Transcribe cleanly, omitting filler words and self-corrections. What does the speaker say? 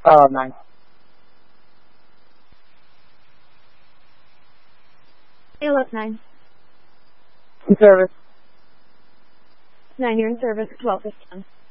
9. ALS 9. In service. 9, you're in service. 12:15.